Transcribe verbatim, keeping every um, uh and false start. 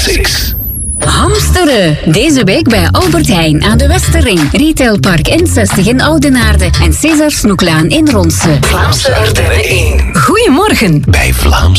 zes. Hamsteren. Deze week bij Albert Heijn aan de Westerring. Retailpark N zestig in Oudenaarde en César Snoeklaan in Ronse. Vlaamse Ardennen één. Goedemorgen. Bij Vlaams